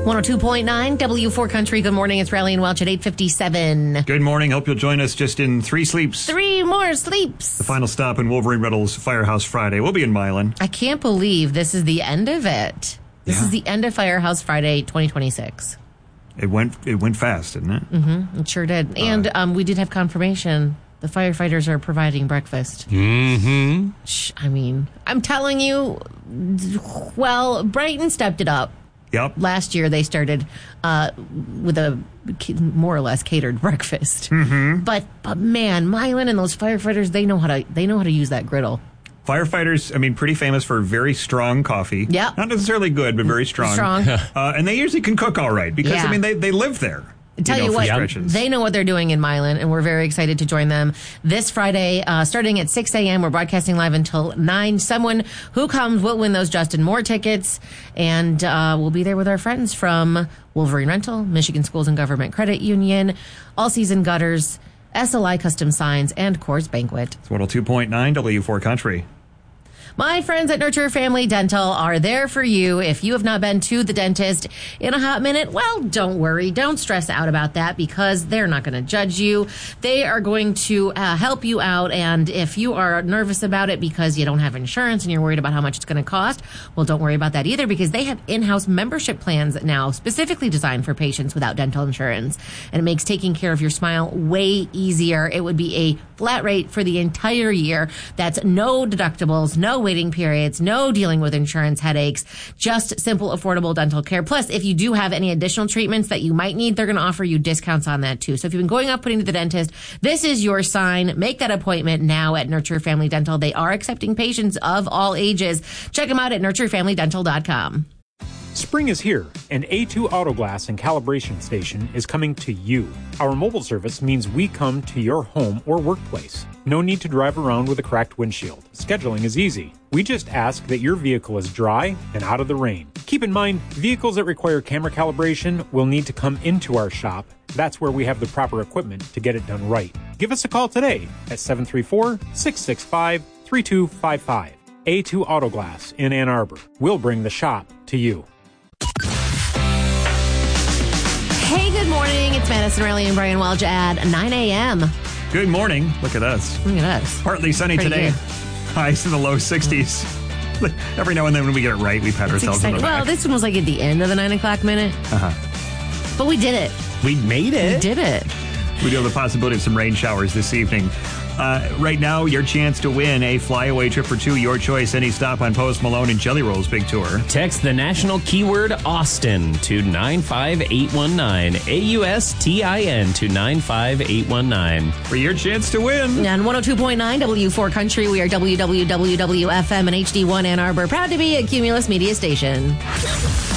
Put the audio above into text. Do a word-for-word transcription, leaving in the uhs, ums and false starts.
one oh two point nine W four Country. Good morning. It's Riley and Welch at eight fifty-seven. Good morning. Hope you'll join us just in three sleeps. Three more sleeps. The final stop in Wolverine Reynolds Firehouse Friday. We'll be in Milan. I can't believe this is the end of it. This Yeah. is the end of Firehouse Friday twenty twenty-six. It went it went fast, didn't it? Mm-hmm. It sure did. And um, we did have confirmation. The firefighters are providing breakfast. Mm-hmm. Shh, I mean, I'm telling you, well, Brighton stepped it up. Yep. Last year, they started uh, with a more or less catered breakfast. Mm-hmm. But but man, Milan and those firefighters, they know how to they know how to use that griddle. Firefighters, I mean, pretty famous for very strong coffee. Yeah. Not necessarily good, but very strong. Strong. Uh, and they usually can cook all right because, Yeah. I mean, they, they live there. Tell you, know, for what, stretches. they know what they're doing in Milan, and we're very excited to join them this Friday, uh, starting at six a.m. We're broadcasting live until nine. Someone who comes will win those Justin Moore tickets, and uh, we'll be there with our friends from Wolverine Rental, Michigan Schools and Government Credit Union, All Season Gutters, S L I Custom Signs, and Coors Banquet. It's one oh two point nine W four Country. My friends at Nurture Family Dental are there for you. If you have not been to the dentist in a hot minute, well, don't worry. Don't stress out about that because they're not going to judge you. They are going to uh, help you out. And if you are nervous about it because you don't have insurance and you're worried about how much it's going to cost, well, don't worry about that either because they have in-house membership plans now specifically designed for patients without dental insurance. And it makes taking care of your smile way easier. It would be a flat rate for the entire year. That's no deductibles, no waiting periods, no dealing with insurance headaches, just simple, affordable dental care. Plus, if you do have any additional treatments that you might need, they're going to offer you discounts on that too. So if you've been going off putting to the dentist, this is your sign. Make that appointment now at Nurture Family Dental. They are accepting patients of all ages. Check them out at nurture family dental dot com. Spring is here, and A two Autoglass and Calibration Station is coming to you. Our mobile service means we come to your home or workplace. No need to drive around with a cracked windshield. Scheduling is easy. We just ask that your vehicle is dry and out of the rain. Keep in mind, vehicles that require camera calibration will need to come into our shop. That's where we have the proper equipment to get it done right. Give us a call today at seven three four, six six five, three two five five. A two Autoglass in Ann Arbor. We'll bring the shop to you. Hey, good morning. It's Madison Riley and Brian Welch at nine a.m. Good morning. Look at us. Look at us. Partly sunny Pretty today. good. Highs in the low sixties. Every now and then when we get it right, we pat It's ourselves on exciting. the back. Well, this one was like at the end of the nine o'clock minute. Uh-huh. But we did it. We made We it. did it. We do have the possibility of some rain showers this evening. Uh, right now, your chance to win a flyaway trip for two, your choice, any stop on Post Malone and Jelly Roll's big tour. Text the national keyword Austin to nine five eight one nine. A U S T I N to nine five eight one nine. For your chance to win. On one oh two point nine W four Country, we are W W W W F M and H D one Ann Arbor. Proud to be a Cumulus Media station.